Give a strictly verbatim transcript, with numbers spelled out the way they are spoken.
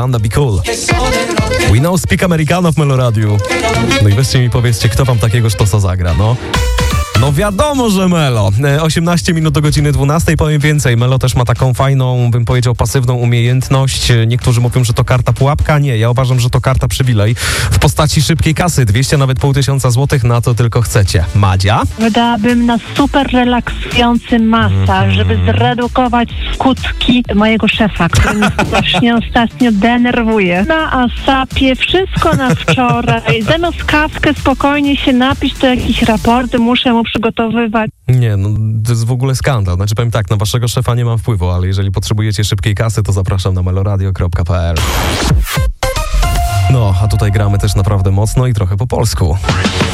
Miranda, Be Cool. We Know Speak Americano w Meloradiu. No i weźcie mi powiedzcie, kto wam takiego sztosa zagra, no. No wiadomo, że Melo. osiemnaście minut do godziny dwunastej, powiem więcej. Melo też ma taką fajną, bym powiedział, pasywną umiejętność. Niektórzy mówią, że to karta pułapka. Nie, ja uważam, że to karta przywilej w postaci szybkiej kasy. dwieście, nawet pół tysiąca złotych, na to tylko chcecie. Madzia? Wydałabym na super relaksujący masaż, mm. żeby zredukować skutki mojego szefa, który mnie strasznie ostatnio denerwuje. Na asapie, wszystko na wczoraj. Zamiast kawkę spokojnie się napić, to jakieś raporty muszę mu przygotowywać. Nie, no to jest w ogóle skandal. Znaczy powiem tak, na waszego szefa nie mam wpływu, ale jeżeli potrzebujecie szybkiej kasy, to zapraszam na meloradio kropka p l. No, a tutaj gramy też naprawdę mocno i trochę po polsku.